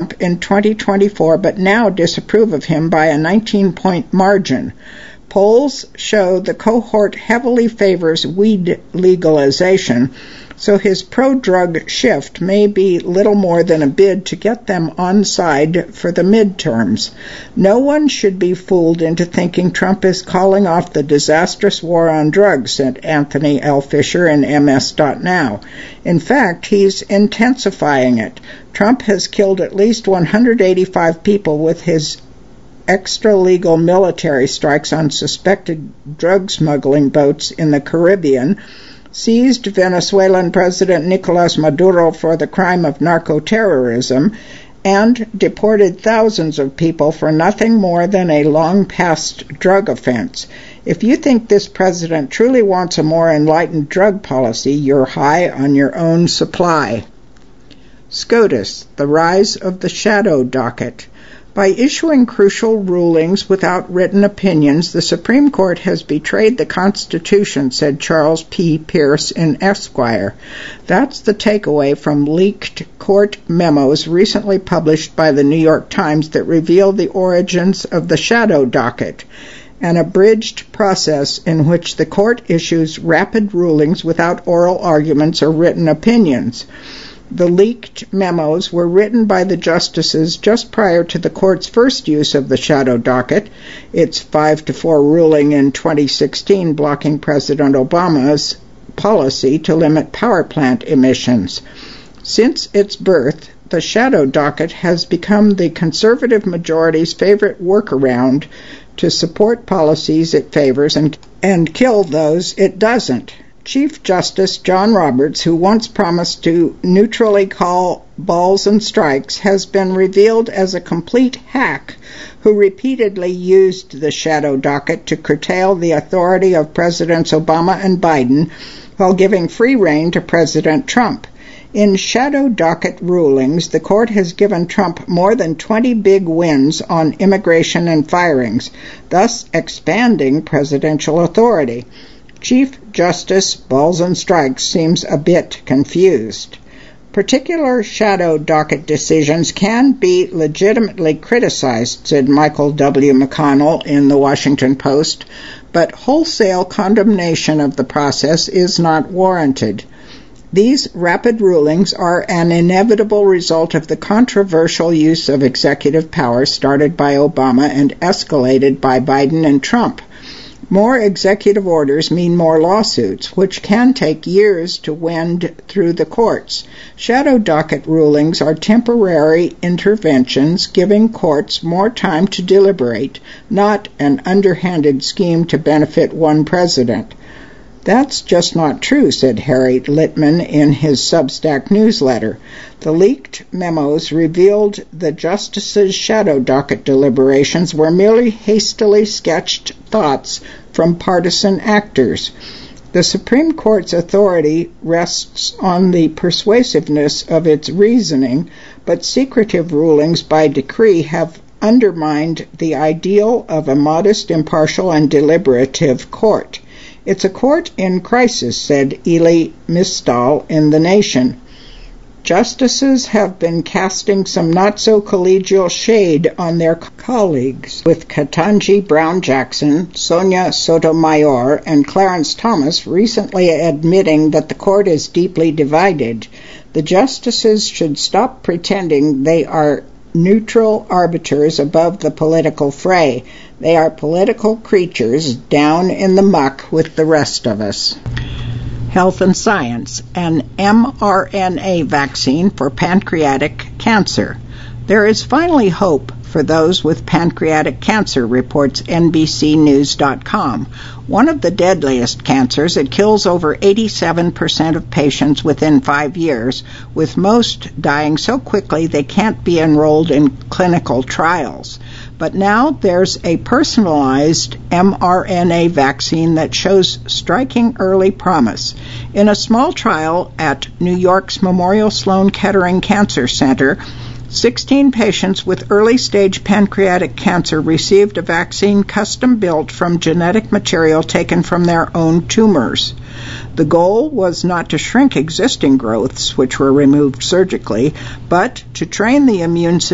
in 2024, but now disapprove of him by a 19-point margin. Polls show the cohort heavily favors weed legalization, so his pro-drug shift may be little more than a bid to get them on side for the midterms. No one should be fooled into thinking Trump is calling off the disastrous war on drugs, said Anthony L. Fisher in MS.now. In fact, he's intensifying it. Trump has killed at least 185 people with his extra-legal military strikes on suspected drug smuggling boats in the Caribbean, seized Venezuelan President Nicolas Maduro for the crime of narco-terrorism, and deported thousands of people for nothing more than a long-past drug offense. If you think this president truly wants a more enlightened drug policy, you're high on your own supply. SCOTUS, the rise of the shadow docket. By issuing crucial rulings without written opinions, the Supreme Court has betrayed the Constitution, said Charles P. Pierce in Esquire. That's the takeaway from leaked court memos recently published by the New York Times that reveal the origins of the shadow docket, an abridged process in which the court issues rapid rulings without oral arguments or written opinions. The leaked memos were written by the justices just prior to the court's first use of the shadow docket, its 5-4 ruling in 2016 blocking President Obama's policy to limit power plant emissions. Since its birth, the shadow docket has become the conservative majority's favorite workaround to support policies it favors and kill those it doesn't. Chief Justice John Roberts, who once promised to neutrally call balls and strikes, has been revealed as a complete hack who repeatedly used the shadow docket to curtail the authority of Presidents Obama and Biden while giving free rein to President Trump. In shadow docket rulings, the court has given Trump more than 20 big wins on immigration and firings, thus expanding presidential authority. Chief Justice Balls and Strikes seems a bit confused. Particular shadow docket decisions can be legitimately criticized, said Michael W. McConnell in the Washington Post, but wholesale condemnation of the process is not warranted. These rapid rulings are an inevitable result of the controversial use of executive power started by Obama and escalated by Biden and Trump. More executive orders mean more lawsuits, which can take years to wend through the courts. Shadow docket rulings are temporary interventions giving courts more time to deliberate, not an underhanded scheme to benefit one president. That's just not true, said Harry Litman in his Substack newsletter. The leaked memos revealed the justices' shadow docket deliberations were merely hastily sketched thoughts from partisan actors. The Supreme Court's authority rests on the persuasiveness of its reasoning, but secretive rulings by decree have undermined the ideal of a modest, impartial, and deliberative court. It's a court in crisis, said Elie Mystal in The Nation. Justices have been casting some not-so-collegial shade on their colleagues, with Ketanji Brown Jackson, Sonia Sotomayor, and Clarence Thomas recently admitting that the court is deeply divided. The justices should stop pretending they are neutral arbiters above the political fray. They are political creatures down in the muck with the rest of us. Health and Science, an mRNA vaccine for pancreatic cancer. There is finally hope for those with pancreatic cancer, reports NBCnews.com. One of the deadliest cancers, it kills over 87% of patients within 5 years, with most dying so quickly they can't be enrolled in clinical trials. But now there's a personalized mRNA vaccine that shows striking early promise. In a small trial at New York's Memorial Sloan Kettering Cancer Center, 16 patients with early-stage pancreatic cancer received a vaccine custom-built from genetic material taken from their own tumors. The goal was not to shrink existing growths, which were removed surgically, but to train the immune system